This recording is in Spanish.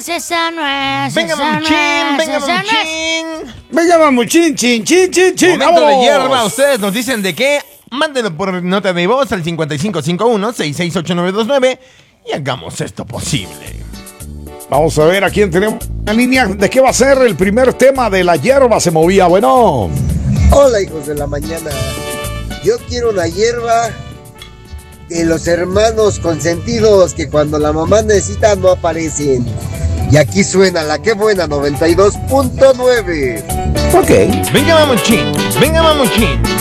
esa nuez. Venga, esa mamuchín, nuez, venga, esa nuez. mamuchín. Venga, mamuchín, chin, chin, chin, chin. Momento de ¡Vámonos! hierba. Ustedes nos dicen de qué. Mándenlo por nota de voz al 5551-668929 y hagamos esto posible. Vamos a ver a quién tenemos en la línea. ¿De qué va a ser el primer tema de la hierba? Se movía, bueno. Hola, hijos de la mañana. Yo quiero una hierba de los hermanos consentidos que cuando la mamá necesita no aparecen. Y aquí suena la que buena 92.9. Ok. Venga, mamuchín. Venga, mamuchín.